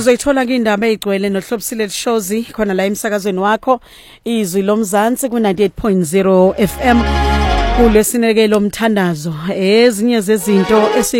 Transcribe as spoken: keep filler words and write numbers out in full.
uzoyithola kwindaba ezigcwele nohlobisile lishozi khona la emsakazweni wakho izwi lomzansi ku ninety-eight point zero F M kulesineke lomthandazo ezinye zezinto